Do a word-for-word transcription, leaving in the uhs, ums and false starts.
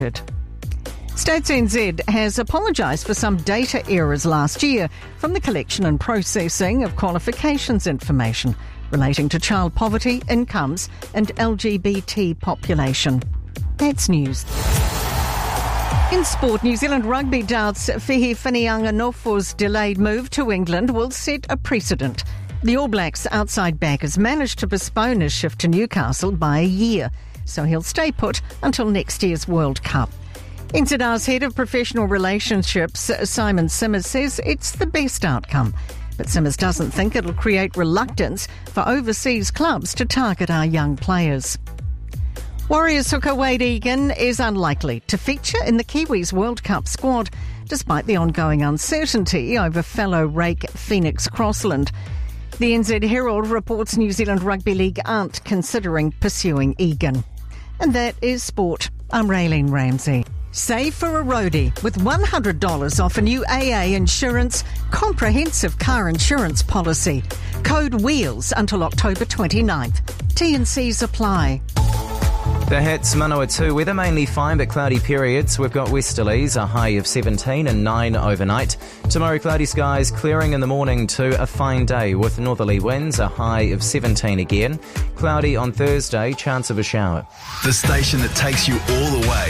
Stats N Z has apologised for some data errors last year from the collection and processing of qualifications information relating to child poverty, incomes and L G B T population. That's news. In sport, New Zealand Rugby doubts Fihi Whanianga-Nofo's delayed move to England will set a precedent. The All Blacks outside backers managed to postpone his shift to Newcastle by a year, so he'll stay put until next year's World Cup. N Z R's head of professional relationships, Simon Simmers, says it's the best outcome. But Simmers doesn't think it'll create reluctance for overseas clubs to target our young players. Warriors hooker Wade Egan is unlikely to feature in the Kiwis World Cup squad, despite the ongoing uncertainty over fellow rake Phoenix Crossland. The N Z Herald reports New Zealand Rugby League aren't considering pursuing Egan. And that is sport. I'm Raylene Ramsey. Save for a roadie with one hundred dollars off a new A A Insurance comprehensive car insurance policy. Code WHEELS until October twenty-ninth. T and Cs apply. The Hits Manawatu weather mainly fine but cloudy periods. We've got westerlies, a high of seventeen and nine overnight. Tomorrow cloudy skies, clearing in the morning to a fine day with northerly winds, a high of seventeen again. Cloudy on Thursday, chance of a shower. The station that takes you all the way.